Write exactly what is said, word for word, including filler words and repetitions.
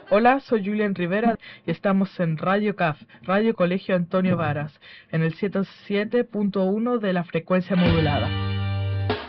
Hola, soy Julián Rivera y estamos en Radio C A F, Radio Colegio Antonio Varas, en el ciento siete punto uno de la frecuencia modulada.